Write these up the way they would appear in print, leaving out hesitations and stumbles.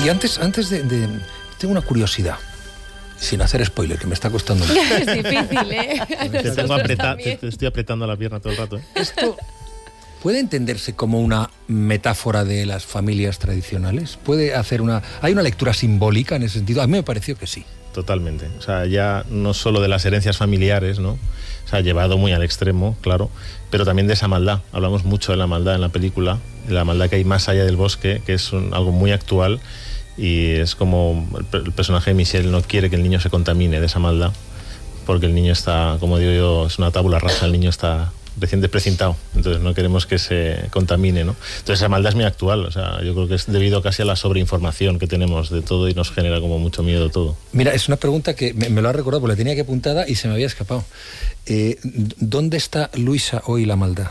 Y antes de tengo una curiosidad, sin hacer spoiler, que me está costando mucho. Es difícil, ¿eh? Te estoy apretando la pierna todo el rato, ¿eh? Esto puede entenderse como una metáfora de las familias tradicionales. ¿Hay una lectura simbólica en ese sentido? A mí me pareció que sí. Totalmente. O sea, ya no solo de las herencias familiares, ¿no? O sea, llevado muy al extremo, claro, pero también de esa maldad. Hablamos mucho de la maldad en la película, de la maldad que hay más allá del bosque, que es algo muy actual, y es como el personaje de Michel no quiere que el niño se contamine de esa maldad, porque el niño está, como digo yo, es una tabula rasa, el niño está recién desprecintado, entonces no queremos que se contamine, ¿no? Entonces esa maldad es muy actual, o sea, yo creo que es debido casi a la sobreinformación que tenemos de todo y nos genera como mucho miedo todo. Mira, es una pregunta que me lo ha recordado porque la tenía que apuntada y se me había escapado. ¿Dónde está Luisa hoy la maldad?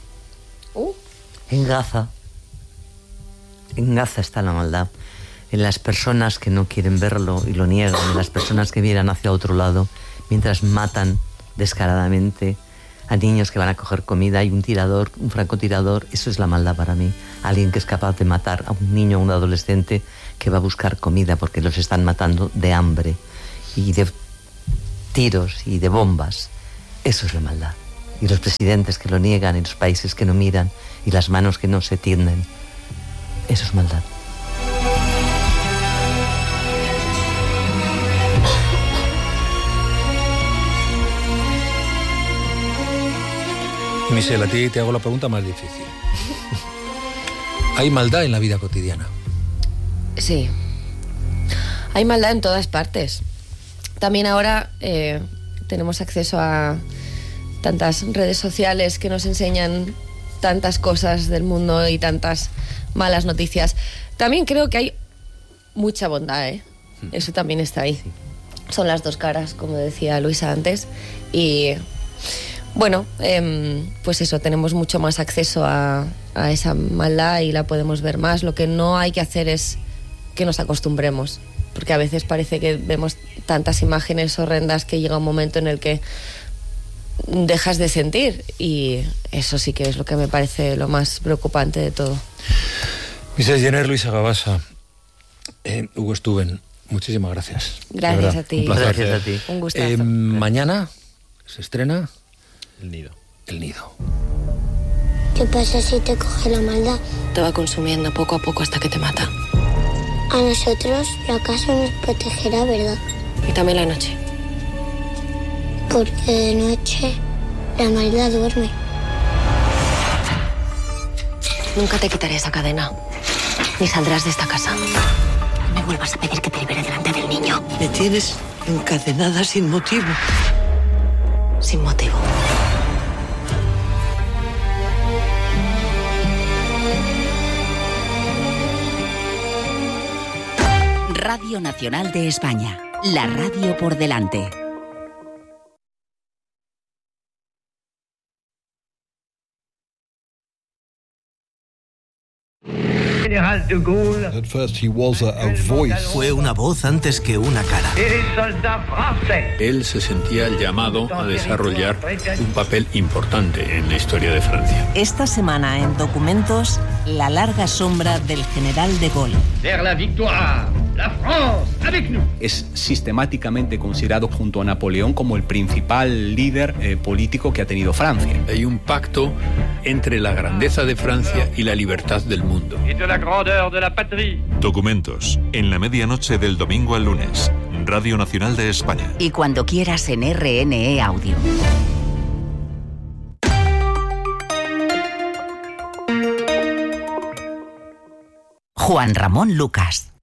En Gaza. En Gaza está la maldad. En las personas que no quieren verlo y lo niegan, en las personas que miran hacia otro lado, mientras matan descaradamente a niños que van a coger comida. Hay un tirador, un francotirador. Eso es la maldad para mí. Alguien que es capaz de matar a un niño o un adolescente que va a buscar comida porque los están matando de hambre y de tiros y de bombas. Eso es la maldad. Y los presidentes que lo niegan, y los países que no miran, y las manos que no se tienden. Eso es maldad. Michel, a ti te hago la pregunta más difícil. ¿Hay maldad en la vida cotidiana? Sí. Hay maldad en todas partes. También ahora tenemos acceso a tantas redes sociales que nos enseñan tantas cosas del mundo y tantas malas noticias. También creo que hay mucha bondad, ¿eh? Eso también está ahí. Son las dos caras, como decía Luisa antes. Y bueno, pues eso, tenemos mucho más acceso a esa maldad y la podemos ver más. Lo que no hay que hacer es que nos acostumbremos, porque a veces parece que vemos tantas imágenes horrendas que llega un momento en el que dejas de sentir, y eso sí que es lo que me parece lo más preocupante de todo. Michel Jenner, Luisa Gabasa, Hugo Stuben, muchísimas gracias. Gracias a ti. Un placer. Gracias a ti. Un gustazo. Mañana se estrena El nido. El nido. ¿Qué pasa si te coge la maldad? Te va consumiendo poco a poco hasta que te mata. A nosotros la casa nos protegerá, ¿verdad? Y también la noche. Porque de noche la maldad duerme. Nunca te quitaré esa cadena, ni saldrás de esta casa. No me vuelvas a pedir que te libere delante del niño. Me tienes encadenada sin motivo. Sin motivo. Radio Nacional de España. La radio por delante. At first he was a voice. Fue una voz antes que una cara. Él se sentía llamado a desarrollar un papel importante en la historia de Francia. Esta semana en Documentos, la larga sombra del general de Gaulle. Vers la victoire, la France, avec nous. Es sistemáticamente considerado junto a Napoleón como el principal líder político que ha tenido Francia. Hay un pacto entre la grandeza de Francia y la libertad del mundo. Y de la grandeur de la patrie. Documentos, en la medianoche del domingo al lunes. Radio Nacional de España. Y cuando quieras en RNE Audio. Juan Ramón Lucas.